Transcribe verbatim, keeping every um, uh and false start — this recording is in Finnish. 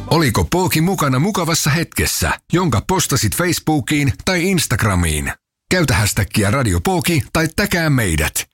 Oliko Pooki mukana mukavassa hetkessä, jonka postasit Facebookiin tai Instagramiin? Käytä hästäkkiä Radio Pooki tai täkää meidät.